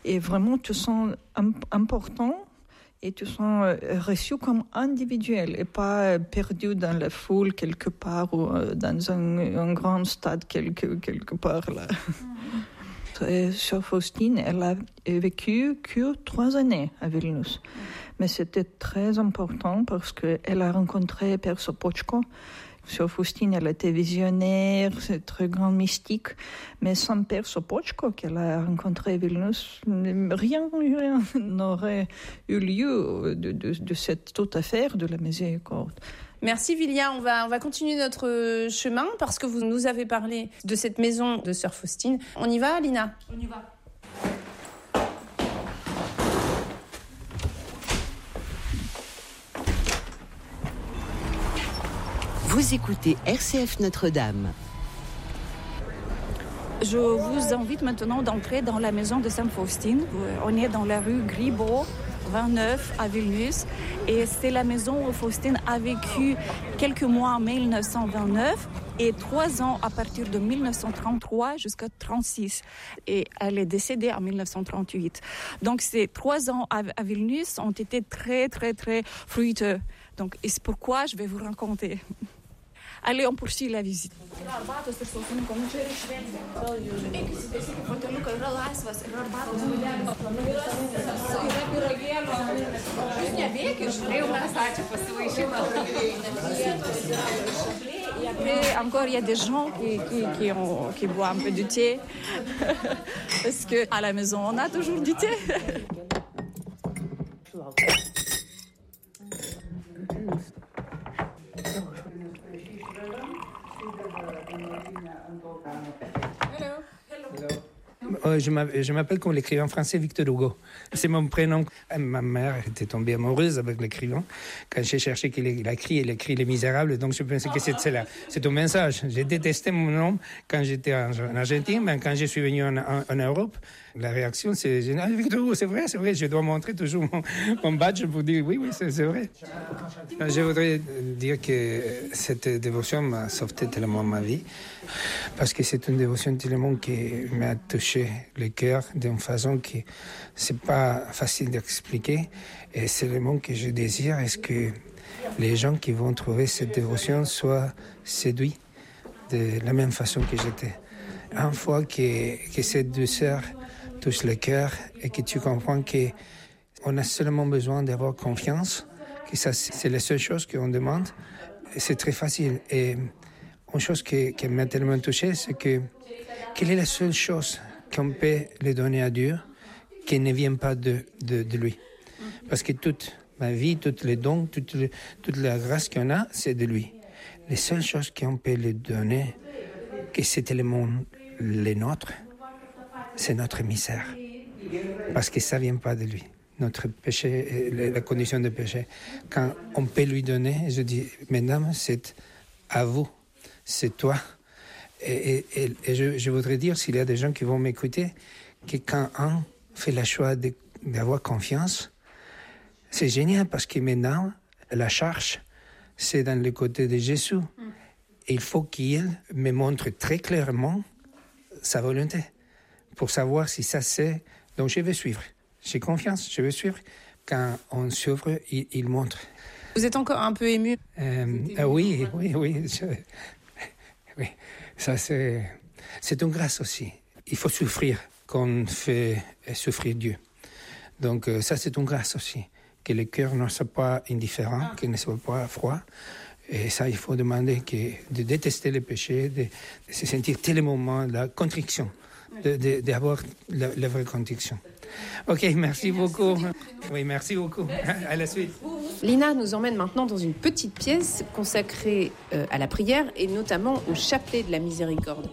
Et vraiment, tu sens important et tu sens reçu comme individuel et pas perdu dans la foule quelque part ou dans un grand stade quelque part là. Sœur Faustine, elle a vécu que 3 années à Vilnius. Mais c'était très important parce qu'elle a rencontré Père Sopoćko. Sœur Faustine, elle était visionnaire, c'est très grand mystique. Mais sans Père Sopoćko, qu'elle a rencontré à Vilnius, rien n'aurait eu lieu de cette toute affaire de la miséricorde. Merci Vilia, on va continuer notre chemin parce que vous nous avez parlé de cette maison de Sœur Faustine. On y va, Lina ? On y va. Vous écoutez RCF Notre-Dame. Je vous invite maintenant d'entrer dans la maison de Sainte Faustine. On est dans la rue Gribaud, 29 à Vilnius. Et c'est la maison où Faustine a vécu quelques mois en 1929 et 3 ans à partir de 1933 jusqu'à 1936. Et elle est décédée en 1938. Donc ces 3 ans à Vilnius ont été très, très, très fructueux. Donc, et c'est pourquoi je vais vous raconter. Allez, on poursuit la visite. Et après, encore, il y a des gens qui boivent un peu de thé. Parce qu'à la maison, on a toujours du thé. Je m'appelle comme l'écrivain français Victor Hugo. C'est mon prénom. Ma mère était tombée amoureuse avec l'écrivain. Quand j'ai cherché qu'il a écrit Les Misérables, donc je pensais que c'est un message. J'ai détesté mon nom quand j'étais en Argentine, mais quand je suis venu en Europe, la réaction c'est génial. Victor Hugo, c'est vrai. Je dois montrer toujours mon badge pour dire oui, c'est vrai. Je voudrais dire que cette dévotion m'a sauvé tellement ma vie, parce que c'est une dévotion tellement qui m'a touché le cœur d'une façon qui c'est pas facile d'expliquer. Et c'est le mot que je désire, est-ce que les gens qui vont trouver cette dévotion soient séduits de la même façon que j'étais. Une fois que cette douceur touche le cœur et que tu comprends qu'on a seulement besoin d'avoir confiance, que ça c'est la seule chose qu'on demande, c'est très facile. Et une chose qui m'a tellement touché, c'est quelle est la seule chose qu'on peut lui donner à Dieu qui ne vient pas de lui. Parce que toute ma vie, tous les dons, toute la grâce qu'on a, c'est de lui. Les seules choses qu'on peut lui donner, que c'est tellement les nôtres, c'est notre misère. Parce que ça ne vient pas de lui. Notre péché, la condition de péché. Quand on peut lui donner, je dis, mesdames, c'est à vous, c'est toi. Et je voudrais dire, s'il y a des gens qui vont m'écouter, que quand on fait le choix d'avoir confiance, c'est génial parce que maintenant, la charge, c'est dans le côté de Jésus. Et il faut qu'il me montre très clairement sa volonté pour savoir si ça c'est... Donc je vais suivre. J'ai confiance, je vais suivre. Quand on s'ouvre, il montre. Vous êtes encore un peu ému ? Oui. Oui, ça c'est une grâce aussi. Il faut souffrir qu'on fait souffrir Dieu. Donc ça c'est une grâce aussi. Que le cœur ne soit pas indifférent, qu'il ne soit pas froid. Et ça, il faut demander de détester le péché, de se sentir tellement la contrition, d'avoir la vraie contrition. Ok, merci beaucoup. Oui, merci beaucoup. À la suite. Lina nous emmène maintenant dans une petite pièce consacrée à la prière et notamment au chapelet de la miséricorde.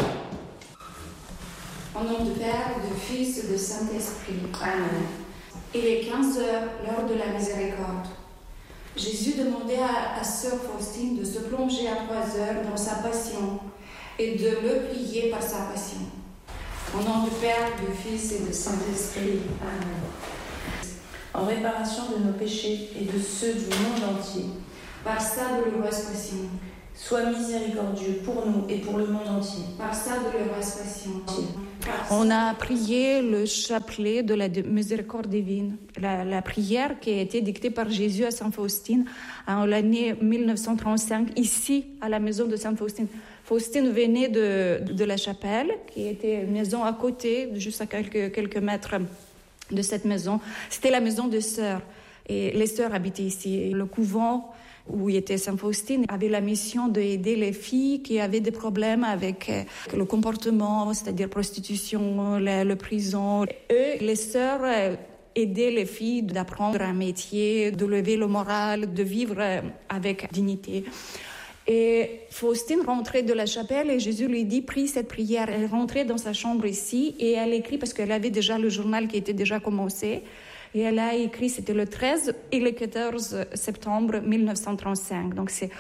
Au nom du Père, du Fils et du Saint-Esprit. Amen. Il est 15 heures, l'heure de la miséricorde. Jésus demandait à Sœur Faustine de se plonger à 3 heures dans sa passion et de le plier par sa passion. Au nom du Père, du Fils et du Saint-Esprit. Amen. En réparation de nos péchés et de ceux du monde entier, par sa douloureuse passion, sois miséricordieux pour nous et pour le monde entier. Par ça de leur expression. On a prié le chapelet de la miséricorde divine, la prière qui a été dictée par Jésus à Sainte Faustine en l'année 1935, ici, à la maison de Sainte Faustine. Faustine venait de la chapelle, qui était une maison à côté, juste à quelques mètres de cette maison. C'était la maison des sœurs. Et les sœurs habitaient ici. Le couvent où était Sainte Faustine avait la mission d'aider les filles qui avaient des problèmes avec le comportement, c'est-à-dire prostitution, la prison. Eux, les sœurs, aidaient les filles d'apprendre un métier, de lever le moral, de vivre avec dignité. Et Faustine rentrait de la chapelle et Jésus lui dit, prie cette prière. Elle rentrait dans sa chambre ici et elle écrit, parce qu'elle avait déjà le journal qui était déjà commencé, et elle a écrit, c'était le 13 et le 14 septembre 1935. Donc c'est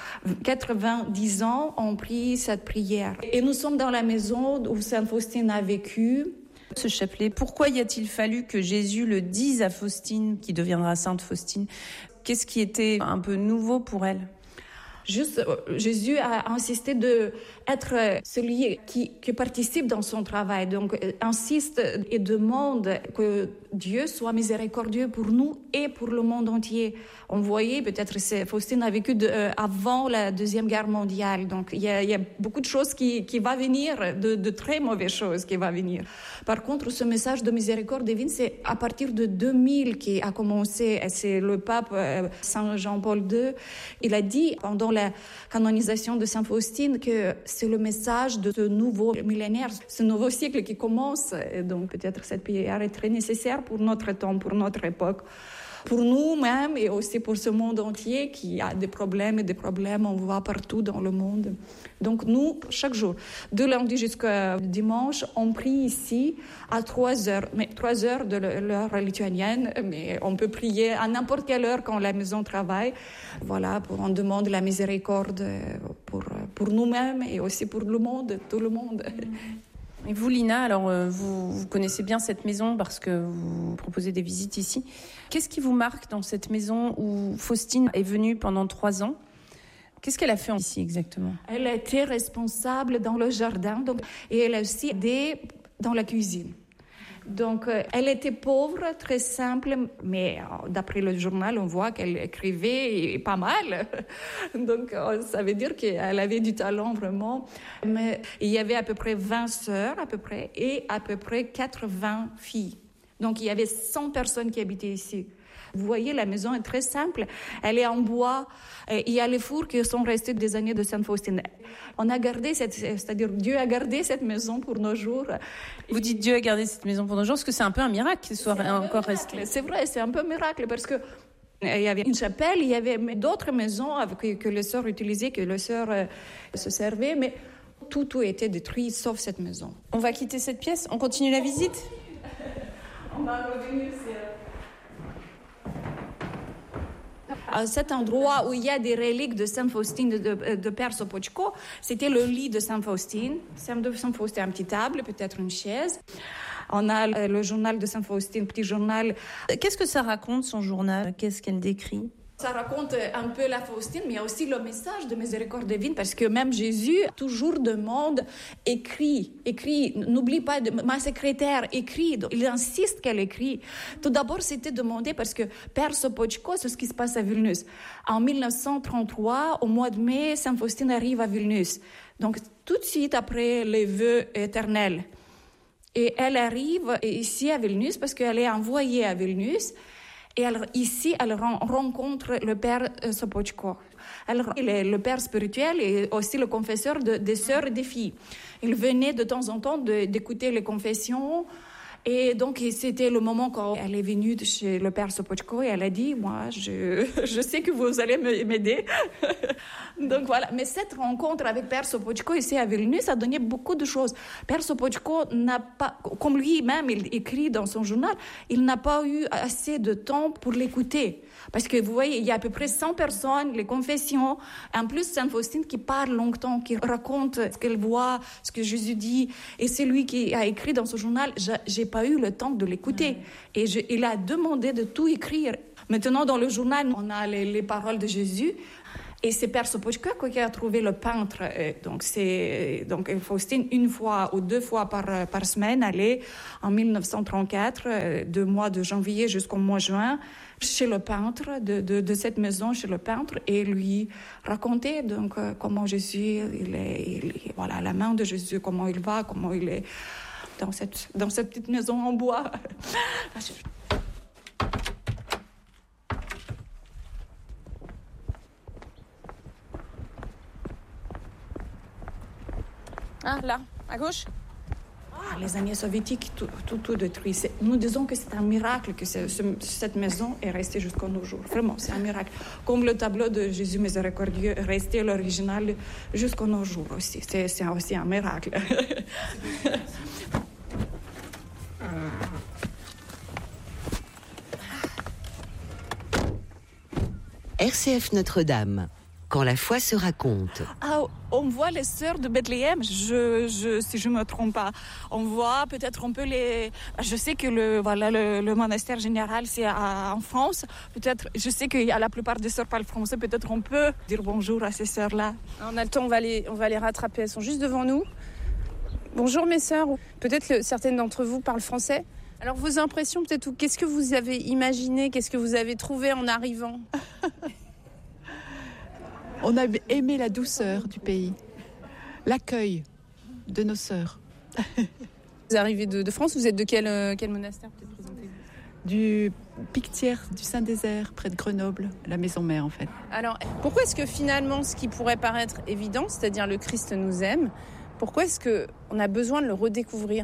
90 ans, on prie cette prière. Et nous sommes dans la maison où Sainte Faustine a vécu. Ce chapelet, pourquoi y a-t-il fallu que Jésus le dise à Faustine, qui deviendra Sainte Faustine? Qu'est-ce qui était un peu nouveau pour elle? Juste, Jésus a insisté d'être celui qui participe dans son travail. Donc, insiste et demande que Dieu soit miséricordieux pour nous et pour le monde entier. On voyait, peut-être, Faustine a vécu avant la Deuxième Guerre mondiale. Donc, il y a beaucoup de choses qui vont venir, de très mauvaises choses qui vont venir. Par contre, ce message de miséricorde divine, c'est à partir de 2000 qui a commencé. C'est le pape Saint Jean-Paul II. Il a dit, pendant la canonisation de Sainte Faustine, que c'est le message de ce nouveau millénaire, ce nouveau siècle qui commence. Et donc, peut-être cette prière est très nécessaire pour notre temps, pour notre époque, pour nous-mêmes et aussi pour ce monde entier qui a des problèmes, on voit partout dans le monde. Donc nous, chaque jour, de lundi jusqu'à dimanche, on prie ici à 3 heures, mais 3 heures de l'heure lituanienne, mais on peut prier à n'importe quelle heure quand la maison travaille. Voilà, on demande la miséricorde pour nous-mêmes et aussi pour le monde, tout le monde. Et vous, Lina, alors vous connaissez bien cette maison parce que vous proposez des visites ici. Qu'est-ce qui vous marque dans cette maison où Faustine est venue pendant 3 ans? Qu'est-ce qu'elle a fait ici exactement? Elle a été responsable dans le jardin et elle a aussi aidé dans la cuisine. Donc, elle était pauvre, très simple, mais d'après le journal, on voit qu'elle écrivait pas mal. Donc, ça veut dire qu'elle avait du talent vraiment. Mais il y avait à peu près 20 sœurs, et à peu près 80 filles. Donc, il y avait 100 personnes qui habitaient ici. Vous voyez, la maison est très simple. Elle est en bois. Il y a les fours qui sont restés des années de Sainte Faustine. On a gardé c'est-à-dire Dieu a gardé cette maison pour nos jours. Vous dites Dieu a gardé cette maison pour nos jours, parce que c'est un peu un miracle qu'il soit encore resté. C'est vrai, c'est un peu un miracle parce que il y avait une chapelle, il y avait d'autres maisons que les sœurs utilisaient, que les sœurs se servaient, mais tout a été détruit sauf cette maison. On va quitter cette pièce, on continue la visite. On va revenir à cet endroit où il y a des reliques de Sainte Faustine de Père Sopoćko, c'était le lit de Sainte Faustine. Sainte Faustine, une petite table, peut-être une chaise. On a le journal de Sainte Faustine, petit journal. Qu'est-ce que ça raconte, son journal? Qu'est-ce qu'elle décrit? Ça raconte un peu la Faustine, mais il y a aussi le message de miséricorde divine, parce que même Jésus toujours demande, écrit, n'oublie pas, ma secrétaire écrit, il insiste qu'elle écrit. Tout d'abord, c'était demandé parce que Père Sopoćko, c'est ce qui se passe à Vilnius. En 1933, au mois de mai, Sainte Faustine arrive à Vilnius. Donc, tout de suite après les vœux éternels. Et elle arrive ici à Vilnius parce qu'elle est envoyée à Vilnius. Et ici, elle rencontre le père Sopoćko. Il est le père spirituel et aussi le confesseur des sœurs et des filles. Il venait de temps en temps d'écouter les confessions. Et donc, c'était le moment quand elle est venue chez le père Sopoćko et elle a dit, moi, je sais que vous allez m'aider. Donc voilà. Mais cette rencontre avec Père Sopoćko ici à Vilnius a donné beaucoup de choses. Père Sopoćko n'a pas, comme lui-même, il écrit dans son journal, il n'a pas eu assez de temps pour l'écouter. Parce que vous voyez, il y a à peu près 100 personnes, les confessions, en plus Sainte Faustine qui parle longtemps, qui raconte ce qu'elle voit, ce que Jésus dit. Et c'est lui qui a écrit dans son journal, j'ai pas eu le temps de l'écouter. Et il a demandé de tout écrire. Maintenant, dans le journal, on a les paroles de Jésus. Et c'est Père Sopochka qui a trouvé le peintre. Donc Faustine, 1 fois ou 2 fois par semaine, allait en 1934, du mois de janvier jusqu'au mois de juin, chez le peintre de cette maison, chez le peintre, et lui raconter donc comment Jésus, voilà, la main de Jésus, comment il va, comment il est dans cette petite maison en bois. Ah, là, à gauche. Les années soviétiques, tout détruit. Nous disons que c'est un miracle que cette maison est restée jusqu'à nos jours. Vraiment, c'est un miracle. Comme le tableau de Jésus miséricordieux est resté l'original jusqu'à nos jours aussi. C'est aussi un miracle. RCF Notre-Dame, quand la foi se raconte. Ah, on voit les sœurs de Bethléem, si je ne me trompe pas. On voit peut-être un peu les... Je sais que le monastère général, c'est en France. Peut-être, je sais que la plupart des sœurs parlent français. Peut-être on peut dire bonjour à ces sœurs-là. On a le temps, on va les rattraper. Elles sont juste devant nous. Bonjour mes sœurs. Peut-être certaines d'entre vous parlent français. Alors vos impressions, peut-être, ou qu'est-ce que vous avez imaginé, qu'est-ce que vous avez trouvé en arrivant? On a aimé la douceur du pays, l'accueil de nos sœurs. Vous arrivez de France, vous êtes de quel monastère, peut-être, présentez-vous? Du Pictière du Saint-Désert, près de Grenoble, la maison mère en fait. Alors, pourquoi est-ce que finalement, ce qui pourrait paraître évident, c'est-à-dire le Christ nous aime, pourquoi est-ce qu'on a besoin de le redécouvrir?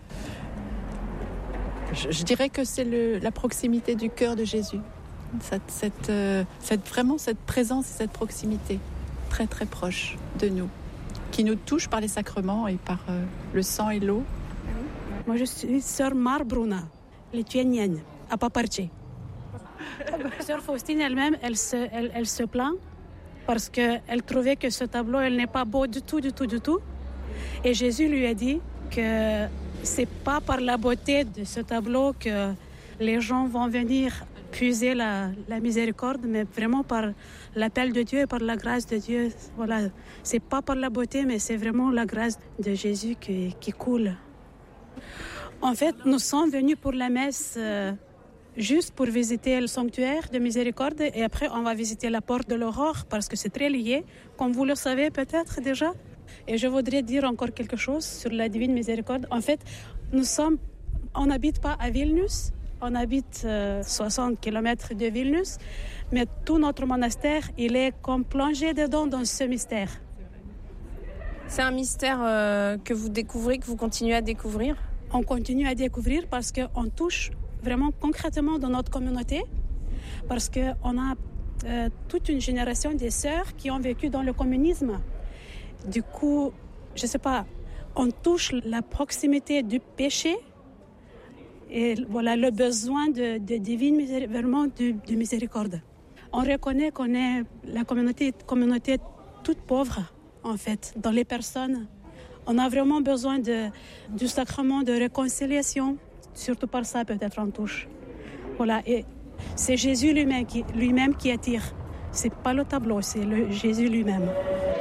Je dirais que c'est la proximité du cœur de Jésus. Vraiment cette présence et cette proximité très très proche de nous, qui nous touche par les sacrements et par le sang et l'eau. Moi je suis sœur Mar Bruna, lituanienne, à Paparche. Sœur Faustine elle-même, elle se plaint parce qu'elle trouvait que ce tableau, elle n'est pas beau du tout. Et Jésus lui a dit que c'est pas par la beauté de ce tableau que les gens vont venir puiser la miséricorde, mais vraiment par l'appel de Dieu et par la grâce de Dieu. Voilà, c'est pas par la beauté, mais c'est vraiment la grâce de Jésus qui coule. En fait, nous sommes venus pour la messe juste pour visiter le sanctuaire de miséricorde et après on va visiter la porte de l'aurore parce que c'est très lié, comme vous le savez peut-être déjà. Et je voudrais dire encore quelque chose sur la divine miséricorde. En fait, on n'habite pas à Vilnius. On habite 60 km de Vilnius, mais tout notre monastère, il est comme plongé dedans dans ce mystère. C'est un mystère que vous découvrez, que vous continuez à découvrir? On continue à découvrir parce qu'on touche vraiment concrètement dans notre communauté, parce qu'on a toute une génération de sœurs qui ont vécu dans le communisme. Du coup, je ne sais pas, on touche la proximité du péché, et voilà le besoin de divine vraiment de miséricorde. On reconnaît qu'on est la communauté toute pauvre, en fait, dans les personnes. On a vraiment besoin du sacrement de réconciliation, surtout par ça peut-être on touche. Voilà, et c'est Jésus lui-même qui attire. C'est pas le tableau, c'est Jésus lui-même.